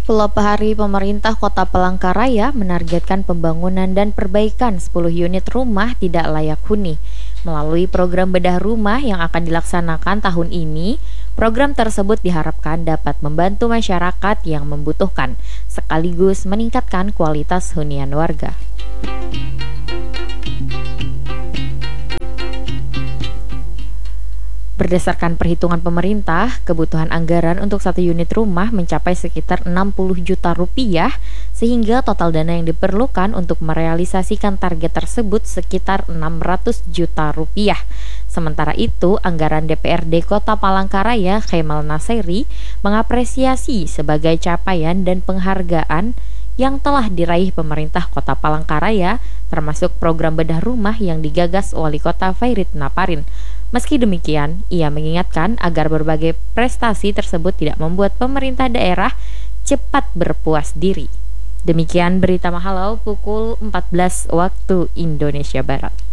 Pelopahari pemerintah Kota Palangkaraya menargetkan pembangunan dan perbaikan 10 unit rumah tidak layak huni. Melalui program bedah rumah yang akan dilaksanakan tahun ini, program tersebut diharapkan dapat membantu masyarakat yang membutuhkan, sekaligus meningkatkan kualitas hunian warga. Berdasarkan perhitungan pemerintah, kebutuhan anggaran untuk satu unit rumah mencapai sekitar 60 juta rupiah, sehingga total dana yang diperlukan untuk merealisasikan target tersebut sekitar 600 juta rupiah. Sementara itu, anggaran DPRD Kota Palangkaraya, Kemal Naseri, mengapresiasi sebagai capaian dan penghargaan yang telah diraih pemerintah Kota Palangkaraya, termasuk program bedah rumah yang digagas Wali Kota Fairit Naparin. Meski demikian, ia mengingatkan agar berbagai prestasi tersebut tidak membuat pemerintah daerah cepat berpuas diri. Demikian berita Mahalau pukul 14 waktu Indonesia Barat.